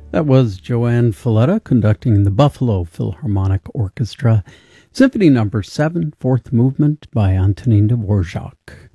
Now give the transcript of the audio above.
That was Joanne Falletta conducting the Buffalo Philharmonic Orchestra, Symphony Number 7, Fourth Movement by Antonin Dvorak.